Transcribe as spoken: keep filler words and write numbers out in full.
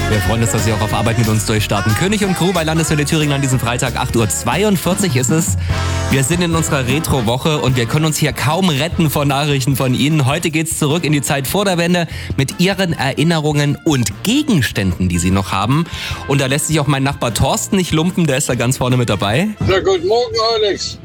Wir freuen uns, dass Sie auch auf Arbeit mit uns durchstarten. König und Crew bei Landeswelle Thüringen an diesem Freitag, acht Uhr zweiundvierzig ist es. Wir sind in unserer Retro-Woche und wir können uns hier kaum retten vor Nachrichten von Ihnen. Heute geht's zurück in die Zeit vor der Wende mit Ihren Erinnerungen und Gegenständen, die Sie noch haben. Und da lässt sich auch mein Nachbar Thorsten nicht lumpen, der ist da ganz vorne mit dabei. Na, guten Morgen, Alex.